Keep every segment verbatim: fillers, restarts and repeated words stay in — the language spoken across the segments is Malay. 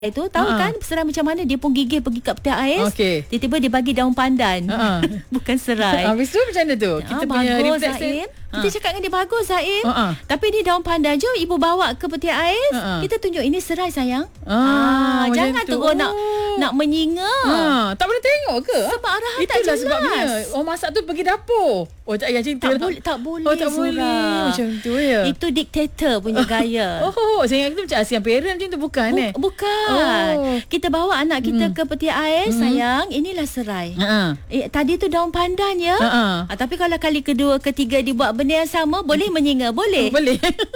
itu tahu uh-huh. kan serai macam mana dia pun gigih pergi kat peti ais. Okay. Tiba-tiba dia bagi daun pandan. Uh-huh. Bukan serai. Habis tu macam mana tu? Kita ah, punya bagus refleksi. Zaim. Kita Ha. cakap dengan dia bagus Zaim. Uh-huh. Tapi ni daun pandan. Jom ibu bawa ke peti ais. Uh-huh. Kita tunjuk ini serai sayang. Ah, ah jangan tu. terus oh. nak nak menyinga. Ha, tak boleh tengok ke? Sebab arahan itulah tak jelas. Sebabnya orang masak tu pergi dapur. Oh tak payah cinta. Tak boleh tak boleh. Oh tak boleh. Macam tu ya. Itu diktator punya gaya. Oh, saya ingat kita macam Asian parent macam tu bukan Bu- eh? Bukan. Oh. Kita bawa anak kita mm. ke peti ais, mm. sayang, inilah serai. Uh-uh. Eh, tadi tu daun pandan ya. Uh-uh. Ah, tapi kalau kali kedua, ketiga dibuat benda yang sama, boleh menyinga, boleh. Oh, boleh.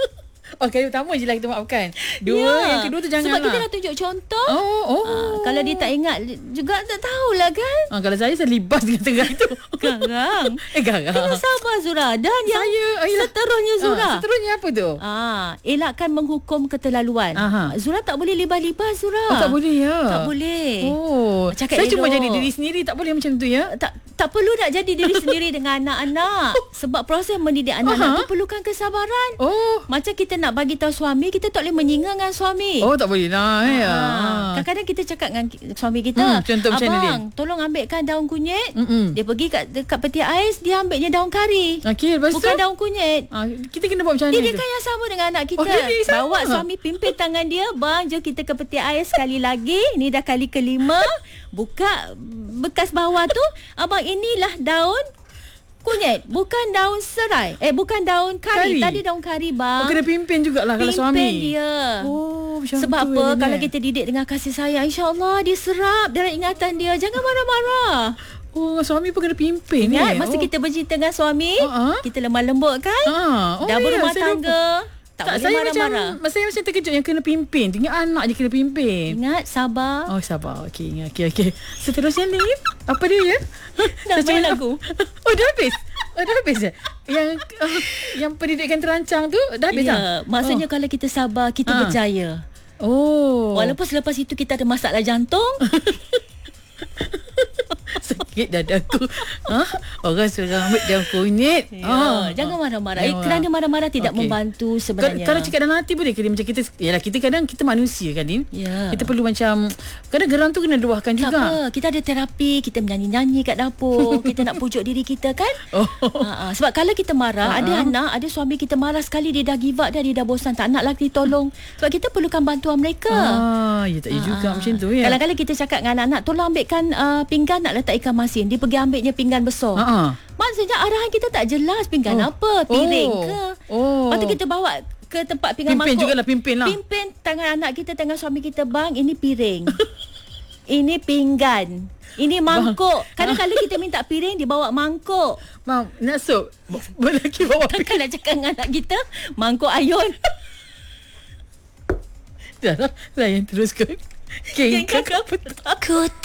Oh, kali pertama je lah kita maafkan. Dua, ya. Yang kedua tu jangan Sebab lah. kita nak tunjuk contoh. Oh, oh. Ah, kalau dia tak ingat juga tak tahulah kan. Ah, kalau saya, saya libas dengan tengah tu. Garang. eh, garang. Kena sabar Zura. Dan yang saya, seterusnya Zura. Ah, seterusnya apa tu? Ah, elakkan menghukum keterlaluan. Aha. Zura tak boleh libas-libas Zura. Oh, tak boleh ya? Tak boleh. Oh, cakap saya elok. cuma jadi diri sendiri, tak boleh macam tu ya? Tak tak perlu nak jadi diri sendiri dengan anak-anak. Sebab proses mendidik anak-anak tu perlukan kesabaran. Oh. Macam kita nak bagi tahu suami, kita tak boleh menyinga dengan suami. Oh, tak boleh lah ya. Ha. Kadang-kadang kita cakap dengan suami kita, hmm, contoh macam mana dia? Abang, tolong ambilkan daun kunyit. Mm-mm. Dia pergi kat dekat peti ais, dia ambilnya daun kari. Okey, lepas tu? Bukan daun kunyit. Ah, kita kena buat macam mana? Dia kan yang sama dengan anak kita. Oh, dia sama. Bawa suami pimpin tangan dia, bang, jom kita ke peti ais sekali lagi. Ni dah kali kelima. Buka bekas bawah tu, abang, inilah daun kunyit, bukan daun serai. Eh, bukan daun kari. kari. Tadi daun kari, bang. Oh, kena pimpin jugalah kalau pimpin suami. Pimpin dia. Oh, macam Sebab tu. apa? Ya, kalau kita didik dengan kasih sayang, insya-Allah dia serap dalam ingatan dia. Jangan marah-marah. Oh, suami pun kena pimpin. Ingat eh? masa oh. kita bercinta dengan suami, uh-huh. kita lemah lembut kan? Uh, oh, dah berumah ya, tangga. Tak, tak boleh saya marah-marah. Macam, saya macam terkejut yang kena pimpin. Tinggal anak je kena pimpin. Ingat, sabar. Oh, sabar. Okey, ingat. Okey, okey. Seterusnya ni, apa dia ya? Dah main lagu. Oh, dah habis? Oh, dah habis je? Yang uh, yang pendidikan terancang tu, dah habis ya, tak? Maksudnya oh. kalau kita sabar, kita ha. berjaya. Oh. Walaupun selepas itu kita ada masalah jantung. Sakit dadaku. Ha? Orang sekarang ambil daun kunyit. Ya, ha. jangan marah-marah. Ha. Eh, kerana marah-marah tidak okay. membantu sebenarnya. Kalau cakap dalam hati boleh ke dia macam kita, yalah kita kadang kita manusia kan Din. Ya. Kita perlu macam kadang geram tu kena luahkan juga. Tak apa, kita ada terapi, kita menyanyi-nyanyi kat dapur, kita nak pujuk diri kita kan. Oh. Ha, ha. Sebab kalau kita marah, uh-huh. ada anak, ada suami kita marah sekali, dia dah give up dah, dia dah bosan, tak nak lagi tolong. Sebab kita perlukan bantuan mereka. Ah, ya tak ya juga macam tu ya. Kadang-kadang kita cakap dengan anak-anak, tolong ambilkan uh, pinggan nak letak ikan masin. Dia pergi ambilnya pinggan besar. Uh-huh. Maksudnya arahan kita tak jelas, pinggan oh. apa, piring oh. ke. Oh. Lepas tu kita bawa ke tempat pinggan pimpin mangkuk. Pimpin jugalah, pimpin lah. Pimpin tangan anak kita, tangan suami kita, bang, ini piring. Ini pinggan. Ini mangkuk. Kadang-kadang kita minta piring, dia bawa mangkuk. Bang, nak sup? Lelaki bawa piring. Kan nak cakap dengan anak kita, mangkuk ayun. Dah lah, layan terus ke. King kakak petang.